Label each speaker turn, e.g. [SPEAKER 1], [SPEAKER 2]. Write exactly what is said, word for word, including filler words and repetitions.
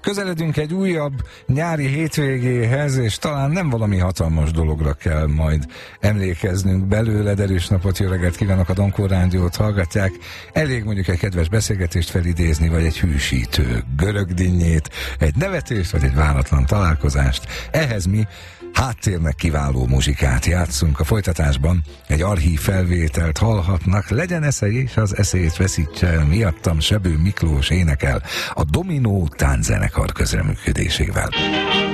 [SPEAKER 1] Közeledünk egy újabb nyári hétvégéhez, és talán nem valami hatalmas dologra kell majd emlékeznünk belőle. Erős napot, jó reggelt kívánok, a Donkor Rádiót hallgatják. Elég mondjuk egy kedves beszélgetést felidézni, vagy egy hűsítő görögdinnyét, egy nevetést, vagy egy váratlan találkozást. Ehhez mi háttérnek kiváló muzsikát játszunk. A folytatásban egy archív felvételt hallhatnak. Legyen esze, és az eszélyét veszítse el miattam, Sebő Miklós énekel a Dominó tánczenekar közreműködésével.